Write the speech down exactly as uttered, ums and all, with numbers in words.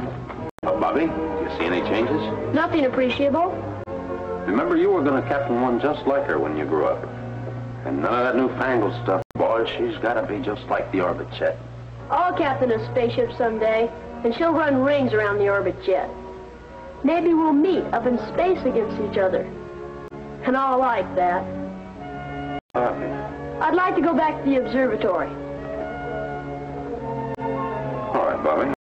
Uh, Bobby, do you see any changes? Nothing appreciable. Remember, you were going to captain one just like her when you grew up. And none of that newfangled stuff. Boy, she's got to be just like the Orbit Jet. I'll captain a spaceship someday, and she'll run rings around the Orbit Jet. Maybe we'll meet up in space against each other. And I'll like that. Bobby. I'd like to go back to the observatory. All right, Bobby.